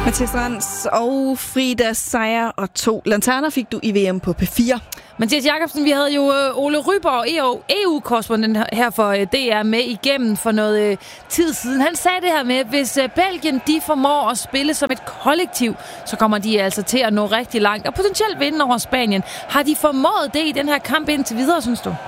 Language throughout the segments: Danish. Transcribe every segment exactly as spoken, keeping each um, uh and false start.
Mathias Rands og Frida Seier og to lanterner fik du i V M på P fire. Mathias Jakobsen, vi havde jo Ole Ryborg, E U-korrespondent her for D R, med igennem for noget tid siden. Han sagde det her med, at hvis Belgien de formår at spille som et kollektiv, så kommer de altså til at nå rigtig langt og potentielt vinde over Spanien. Har de formået det i den her kamp indtil videre, synes du?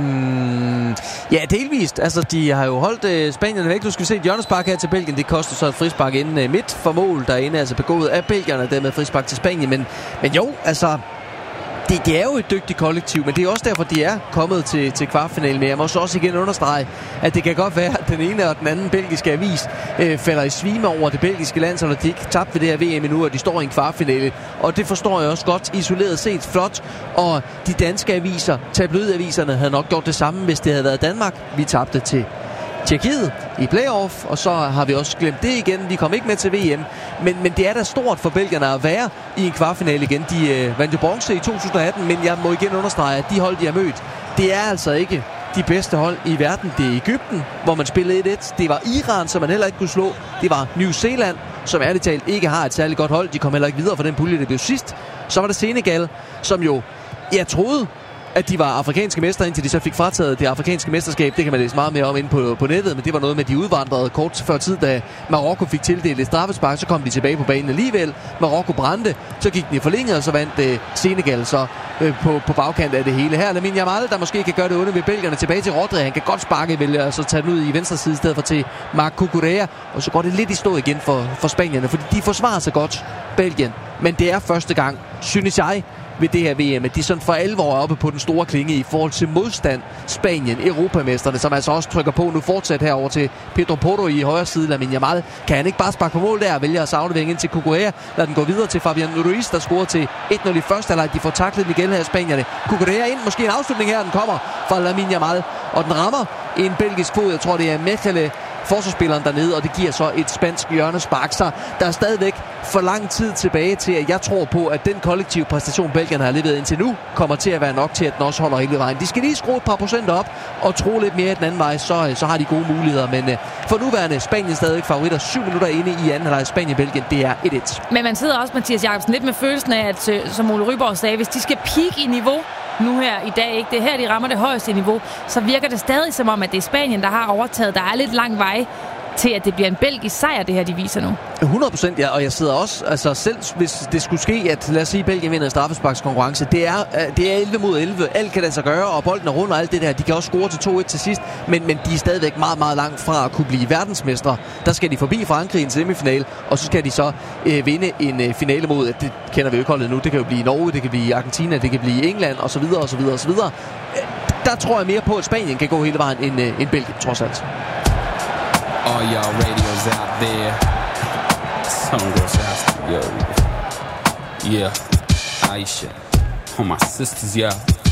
Mm, ja, delvist. Altså, de har jo holdt øh, Spanierne væk. Nu skal vi se et hjørnespark her til Belgien. Det koster så et frispark inden øh, midt for mål derinde, altså begået af belgierne, dermed frispark til Spanien. Men, men jo, altså, det, det er jo et dygtigt kollektiv, men det er også derfor, de er kommet til, til kvartfinalen. Men jeg må så også igen understrege, at det kan godt være, at den ene og den anden belgiske avis øh, falder i svime over det belgiske landshold, og de ikke tabt ved det her V M endnu, og de står i en kvartfinale. Og det forstår jeg også godt, isoleret set flot. Og de danske aviser, tabloidaviserne, havde nok gjort det samme, hvis det havde været Danmark. Vi tabte til Tjekkiet i playoff, og så har vi også glemt det igen. Vi kom ikke med til V M, men, men det er da stort for belgierne at være i en kvartfinale igen. De øh, vandt jo bronze i to tusind og atten, men jeg må igen understrege, at de hold, de har mødt, det er altså ikke de bedste hold i verden. Det er Egypten, hvor man spillede et et. Det var Iran, som man heller ikke kunne slå. Det var New Zealand, som ærligt talt ikke har et særligt godt hold. De kom heller ikke videre for den pulje, det blev sidst. Så var det Senegal, som jo, jeg troede, at de var afrikanske mestre, indtil de så fik frataget det afrikanske mesterskab. Det kan man læse meget mere om inde på, på nettet, men det var noget med, de udvandrede kort før tid, da Marokko fik tildelt et straffespark. Så kom de tilbage på banen alligevel. Marokko brændte, så gik den i forlænget, og så vandt øh, Senegal så øh, på, på bagkant af det hele. Her er Lamine Yamal, der måske kan gøre det onde ved belgierne, tilbage til Rodri. Han kan godt sparke, vælge og så tage den ud i venstre side i stedet for til Marc Cucurella. Og så går det lidt i stå igen for, for spanierne, fordi de forsvarer sig godt, Belgien. Men det er første gang, synes jeg, ved det her V M, at de sådan for alvor er oppe på den store klinge i forhold til modstand. Spanien, europamesterne, som altså også trykker på nu fortsat herover til Pedro Porro i højre side. Lamine Yamal, kan han ikke bare sparke på mål der og vælge at aflevering ind til Cucurella? Lad den gå videre til Fabian Ruiz, der scorer til et nul i første halvleg. De får taklet igen her, Spanierne. Cucurella ind, måske en afslutning her, den kommer fra Lamine Yamal, og den rammer en belgisk fod. Jeg tror, det er Mechele, forsvarsspilleren dernede, og det giver så et spansk hjørnespark. Så der er stadigvæk for lang tid tilbage til, at jeg tror på, at den kollektive præstation, Belgierne har leveret indtil nu, kommer til at være nok til, at den også holder hele vejen. De skal lige skrue et par procent op og tro lidt mere i den anden vej, så, så har de gode muligheder. Men uh, for nuværende, Spanien stadig favoritter. Syv minutter inde i anden halvleg. Spanien-Belgien, det er et et. Men man sidder også, Mathias Jakobsen, lidt med følelsen af, at som Ole Ryborg sagde, hvis de skal peak i niveau nu her i dag, ikke? Det her, de rammer det højeste niveau, så virker det stadig som om, at det er Spanien, der har overtaget. Der er lidt lang vej til, at det bliver en belgisk sejr, det her, de viser nu. hundrede procent, ja, og jeg sidder også, altså selv hvis det skulle ske, at lad os sige, Belgien vinder en straffesparkskonkurrence, det er, det er elleve mod elleve, alt kan lade sig gøre, og bolden er rundt og alt det der, de kan også score til to et til sidst, men, men de er stadigvæk meget, meget langt fra at kunne blive verdensmestre. Der skal de forbi Frankrig i en semifinal, og så skal de så øh, vinde en øh, finale mod, det kender vi jo ikke holdet nu, det kan jo blive Norge, det kan blive Argentina, det kan blive England, og så videre, og så videre, og så videre. Der tror jeg mere på, at Spanien kan gå hele vejen end, øh, end Belgien, trods alt. All y'all radios out there. Some girls ask, yo. Yeah, Aisha. All my sisters, yeah.